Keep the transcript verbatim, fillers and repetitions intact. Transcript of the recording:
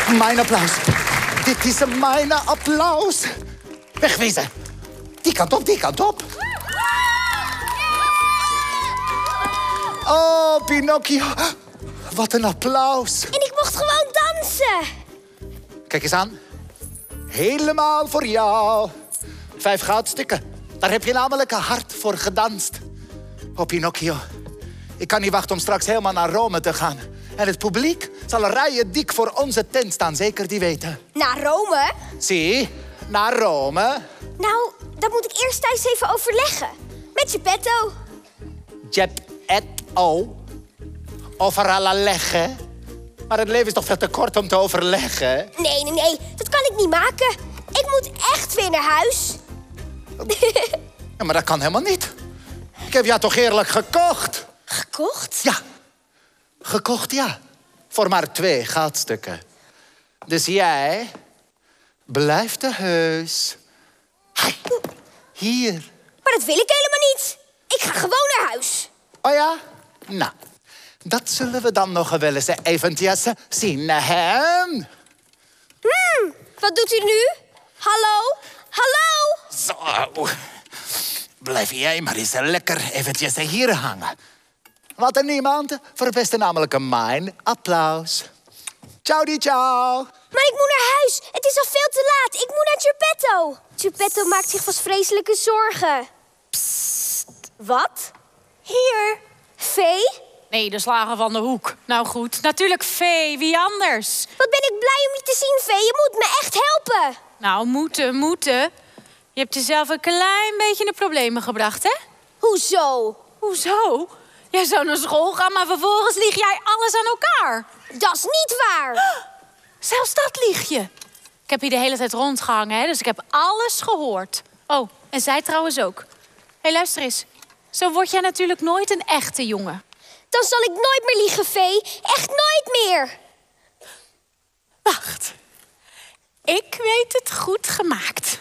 Mijn applaus. Dit is mijn applaus. Wegwezen. Die kant op, die kant op. Oh, Pinocchio. Wat een applaus. En ik mocht gewoon dansen. Kijk eens aan. Helemaal voor jou. Vijf goudstukken. Daar heb je namelijk een hart voor gedanst. Oh, Pinocchio. Ik kan niet wachten om straks helemaal naar Rome te gaan. En het publiek zal rijen dik voor onze tent staan, zeker die weten. Naar Rome? Zie, naar Rome. Nou, dat moet ik eerst thuis even overleggen. Met Geppetto. Geppetto. Overleggen. Maar het leven is toch veel te kort om te overleggen? Nee, nee, nee. Dat kan ik niet maken. Ik moet echt weer naar huis. Ja, maar dat kan helemaal niet. Ik heb jou toch eerlijk gekocht? Gekocht? Ja. Gekocht, ja. Voor maar twee goudstukken. Dus jij blijft thuis. Hai. Hier. Maar dat wil ik helemaal niet. Ik ga gewoon naar huis. Oh ja? Nou, dat zullen we dan nog wel eens eventjes zien, hè? Hmm, wat doet u nu? Hallo? Hallo? Zo. Blijf jij maar eens lekker eventjes hier hangen. Want er niemand verpest namelijk mijn applaus. Ciao di ciao. Maar ik moet naar huis. Het is al veel te laat. Ik moet naar Geppetto. Geppetto maakt zich vast vreselijke zorgen. Psst. Wat? Hier. Vee? Nee, de slager van de hoek. Nou goed, natuurlijk Vee. Wie anders? Wat ben ik blij om je te zien, Vee. Je moet me echt helpen. Nou, moeten, moeten. Je hebt jezelf een klein beetje in de problemen gebracht, hè? Hoezo? Hoezo? Jij zou naar school gaan, maar vervolgens lieg jij alles aan elkaar. Dat is niet waar. Zelfs dat lieg je. Ik heb hier de hele tijd rondgehangen, hè, dus ik heb alles gehoord. Oh, en zij trouwens ook. Hé, hey, luister eens. Zo word jij natuurlijk nooit een echte jongen. Dan zal ik nooit meer liegen, Vee. Echt nooit meer. Wacht. Ik weet het goed gemaakt.